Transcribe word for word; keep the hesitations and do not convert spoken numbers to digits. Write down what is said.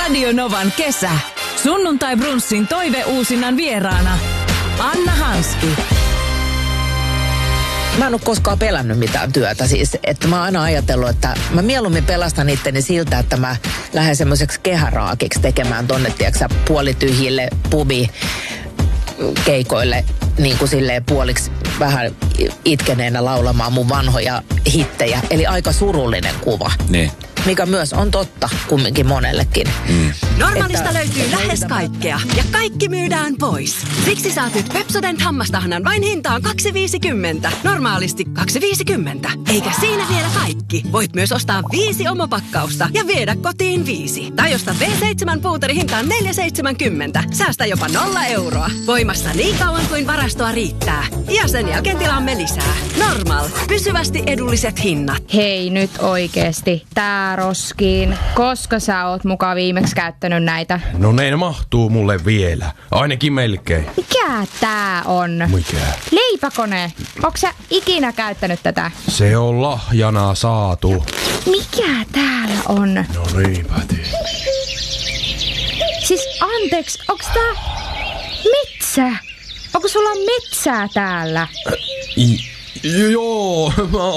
Radio Novan kesä. Sunnuntai-brunssin toiveuusinnan vieraana Anna Hanski. Mä en ole koskaan pelännyt mitään työtä siis, että mä oon aina ajatellut, että mä mieluummin pelastan itteni siltä, että mä lähden semmoiseksi kehäraakiksi tekemään tonne, tiiäksä, puolityhjille pubi keikoille niin kuin silleen puoliksi vähän itkeneenä laulamaan mun vanhoja hittejä. Eli aika surullinen kuva. Niin. Mikä myös on totta kumminkin monellekin. Mm. Normaalista Että, löytyy lähes kaikkea ja kaikki myydään pois. Siksi saat nyt Pepsodent hammastahnan vain hintaan kaksi viisikymmentä. Normaalisti kaksi viisikymmentä. Eikä siinä vielä kaikki. Voit myös ostaa viisi omopakkausta ja viedä kotiin viisi. Tai ostaa V seitsemän puuteri hintaan neljä seitsemänkymmentä. Säästä jopa nolla euroa. Voimassa niin kauan kuin varastoa riittää. Ja sen jälkeen tilaamme lisää. Normal. Pysyvästi edulliset hinnat. Hei nyt oikeesti. Tää roskiin. Koska sä oot mukaan viimeksi käyttänyt näitä? No ne mahtuu mulle vielä. Ainakin melkein. Mikä tää on? Mikä? Leipäkone. Onks sä ikinä käyttänyt tätä? Se on lahjana saatu. Mikä täällä on? No niinpä tii. Siis anteeksi, onks tää metsä? Onko sulla metsää täällä? I, joo, mä